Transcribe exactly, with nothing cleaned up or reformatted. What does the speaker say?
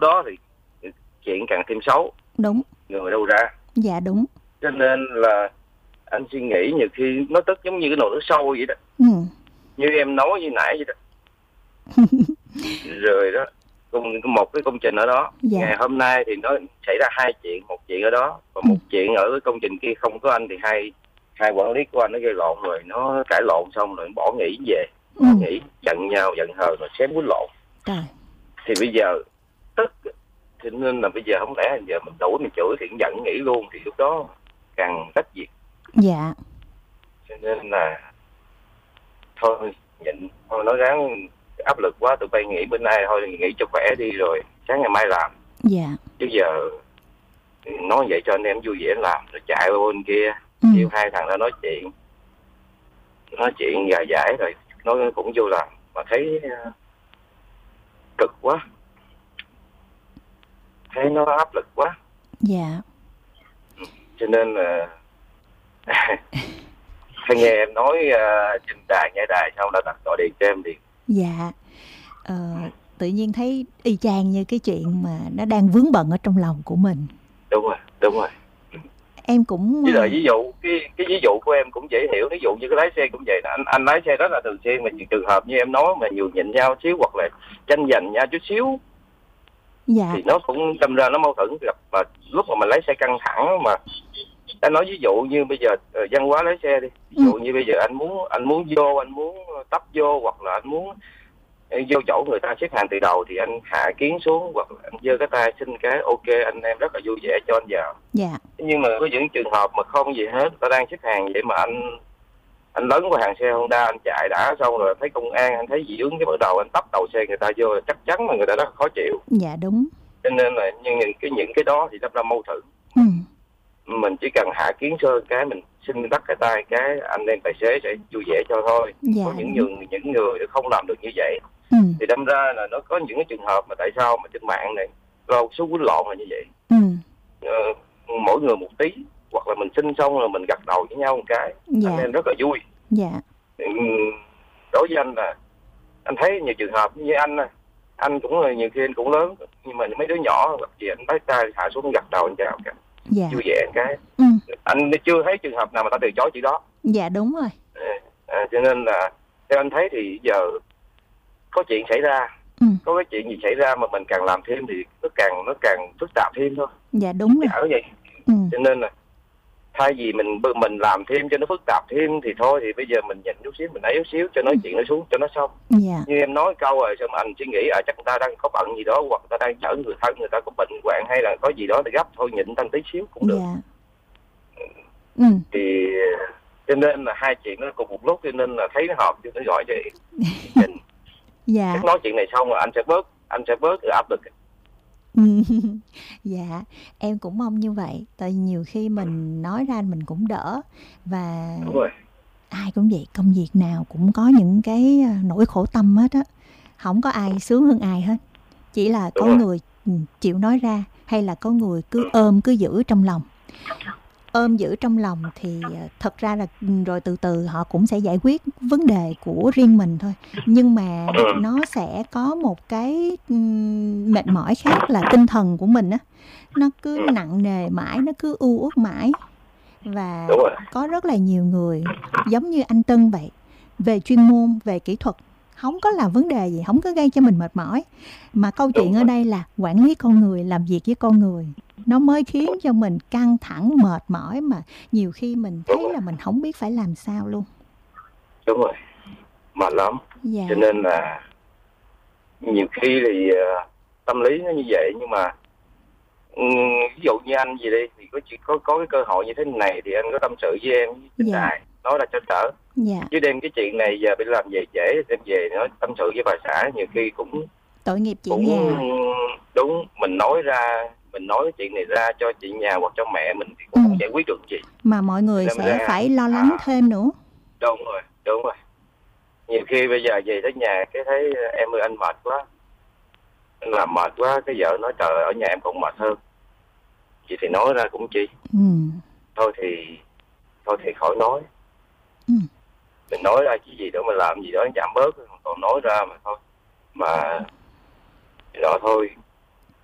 đó thì chuyện càng thêm xấu. Đúng. Người đâu ra. Dạ đúng. Cho nên là anh suy nghĩ nhiều khi nó tức giống như cái nồi nước sôi vậy đó. Ừ. Như em nói như nãy vậy đó. Rồi đó, cùng một cái công trình ở đó, dạ. ngày hôm nay thì nó xảy ra hai chuyện, một chuyện ở đó và một ừ. chuyện ở cái công trình kia không có anh, thì hai hai quản lý của anh nó gây lộn, rồi nó cãi lộn xong rồi bỏ nghỉ về, bỏ ừ. nghỉ giận nhau giận hờn rồi xém quýnh lộn. Trời. Thì bây giờ tức thì nên là bây giờ không lẽ giờ mình đuổi mình chửi thì cũng giận nghỉ luôn, thì lúc đó càng tách việc. Dạ. Cho nên là thôi nhịn, thôi nói ráng, áp lực quá tụi bay nghỉ bữa nay thôi, nghỉ cho khỏe đi rồi sáng ngày mai làm. Dạ. Chứ giờ nói vậy cho anh em vui vẻ làm, rồi chạy qua bên kia ừ. kêu hai thằng đó nói chuyện nói chuyện dài dãi rồi nó cũng vô làm, mà thấy uh, cực quá, thấy nó áp lực quá. Dạ. Cho nên là hay nghe em nói uh, trên đài nghe đài xong là đặt gọi điện cho em đi. Dạ. Ờ, tự nhiên thấy y chang như cái chuyện mà nó đang vướng bận ở trong lòng của mình. Đúng rồi, đúng rồi. Em cũng với lại ví dụ cái cái ví dụ của em cũng dễ hiểu, ví dụ như cái lái xe cũng vậy, anh anh lái xe rất là thường xuyên, mà trường hợp như em nói mà nhiều nhịn nhau xíu hoặc là tranh giành nhau chút xíu, dạ. thì nó cũng đâm ra nó mâu thuẫn. Gặp mà lúc mà mình lái xe căng thẳng, mà anh nói ví dụ như bây giờ uh, văn hóa lái xe đi, ví dụ ừ. như bây giờ anh muốn anh muốn vô anh muốn tấp vô, hoặc là anh muốn vô chỗ người ta xếp hàng từ đầu, thì anh hạ kiến xuống hoặc là anh giơ cái tay xin cái ok, anh em rất là vui vẻ cho anh vào. Dạ. Nhưng mà có những trường hợp mà không gì hết, ta đang xếp hàng vậy mà anh anh lấn qua hàng xe Honda, anh chạy đã xong rồi thấy công an, anh thấy gì vướng cái bắt đầu anh tấp đầu xe người ta vô, chắc chắn là người ta rất khó chịu. Dạ đúng. Cho nên là những cái những cái đó thì đâm ra mâu thuẫn. ừ. Mình chỉ cần hạ kiến sơ cái, mình xin bắt cái tay cái, anh em tài xế sẽ vui vẻ cho thôi. Dạ. Có những người những người không làm được như vậy. ừ. Thì đâm ra là nó có những cái trường hợp mà tại sao mà trên mạng này lo số quýnh lộn là như vậy. ừ. ờ, Mỗi người một tí, hoặc là mình xin xong rồi mình gật đầu với nhau một cái, dạ. anh em rất là vui. Dạ. ừ, Đối với anh là anh thấy nhiều trường hợp như anh này, anh cũng là nhiều khi anh cũng lớn, nhưng mà mấy đứa nhỏ gặp gì anh bắt tay hạ xuống gật đầu anh chào cái, dạ. vui vẻ cái. ừ. Anh chưa thấy trường hợp nào mà ta từ chối chuyện đó. Dạ đúng rồi. à, Cho nên là theo anh thấy thì giờ có chuyện xảy ra, ừ. có cái chuyện gì xảy ra mà mình càng làm thêm thì nó càng nó càng phức tạp thêm thôi. Dạ đúng rồi. Ở vậy. ừ. Cho nên là thay vì mình mình làm thêm cho nó phức tạp thêm thì thôi, thì bây giờ mình nhịn chút xíu, mình ấy chút xíu cho nói ừ. chuyện nó xuống cho nó xong. Dạ. Như em nói câu rồi xong anh suy nghĩ à chắc người ta đang có bận gì đó, hoặc người ta đang chở người thân, người ta có bệnh hoạn hay là có gì đó để gấp, thôi nhịn tăng tí xíu cũng được. Dạ. ừ. Thì cho nên là hai chuyện nó cùng một lúc, cho nên là thấy nó hợp cho nó gọi cho nhịn. Dạ. Chắc nói chuyện này xong rồi anh sẽ bớt anh sẽ bớt áp lực. Dạ, em cũng mong như vậy. Tại vì nhiều khi mình nói ra mình cũng đỡ. Và đúng rồi. Ai cũng vậy, công việc nào cũng có những cái nỗi khổ tâm hết á. Không có ai sướng hơn ai hết. Chỉ là đúng có rồi. Người chịu nói ra, hay là có người cứ ôm, cứ giữ trong lòng. Ôm giữ trong lòng thì thật ra là rồi từ từ họ cũng sẽ giải quyết vấn đề của riêng mình thôi. Nhưng mà nó sẽ có một cái mệt mỏi khác là tinh thần của mình á. Nó cứ nặng nề mãi, nó cứ u uất mãi. Và có rất là nhiều người giống như anh Tân vậy, về chuyên môn, về kỹ thuật không có là vấn đề gì, không có gây cho mình mệt mỏi. Mà câu chuyện ở đây là quản lý con người, làm việc với con người, nó mới khiến cho mình căng thẳng, mệt mỏi, mà nhiều khi mình thấy là mình không biết phải làm sao luôn. Đúng rồi, mệt lắm. Dạ. Cho nên là nhiều khi thì uh, tâm lý nó như vậy, nhưng mà um, ví dụ như anh gì đi thì có có có cái cơ hội như thế này thì anh có tâm sự với em trên dạ. đài, nói ra cho đỡ. Dạ. Chứ đem cái chuyện này giờ bị làm về trễ, đem về nói tâm sự với bà xã nhiều khi cũng tội nghiệp chị cũng nhà. Đúng, mình nói ra, mình nói cái chuyện này ra cho chị nhà hoặc cho mẹ mình thì cũng ừ. không giải quyết được gì. Mà mọi người đem sẽ ra, phải lo lắng à, thêm nữa. Đúng rồi, đúng rồi. Nhiều khi bây giờ về tới nhà cái thấy em ơi anh mệt quá, anh làm mệt quá, cái vợ nói trời ở nhà em cũng mệt hơn. Chị thì nói ra cũng chi. Ừ. Thôi thì thôi thì khỏi nói. Ừ. Mình nói ra cái gì đó mình làm gì đó giảm bớt, còn nói ra mà thôi. Mà rồi thôi